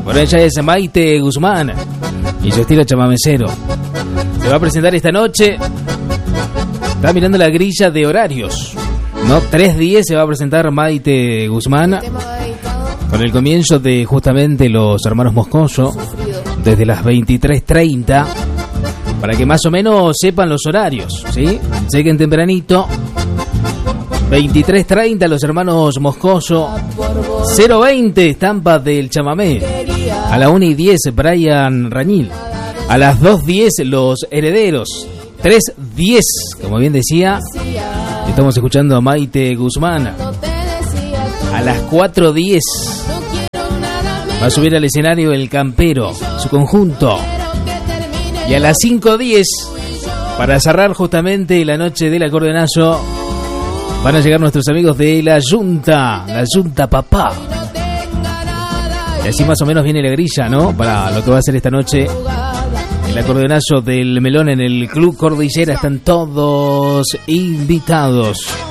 Bueno, ella es Maite Guzmán y su estilo chamamecero. Se va a presentar esta noche. Está mirando la grilla de horarios, ¿no? 3:10 se va a presentar Maite Guzmán, con el comienzo de justamente Los Hermanos Moscoso, desde las 23:30, para que más o menos sepan los horarios, ¿sí? Lleguen tempranito. 23:30 Los Hermanos Moscoso, 0:20 Estampa del Chamamé, a la 1:10 Brian Rañil, a las 2:10 Los Herederos, 3:10, como bien decía, estamos escuchando a Maite Guzmán. A las 4:10 va a subir al escenario El Campero, su conjunto. Y a las 5:10, para cerrar justamente la noche del acordeonazo, van a llegar nuestros amigos de la Yunta Papá. Y así más o menos viene la grilla, ¿no? Para lo que va a ser esta noche el acordeonazo del Melón en el Club Cordillera. Están todos invitados.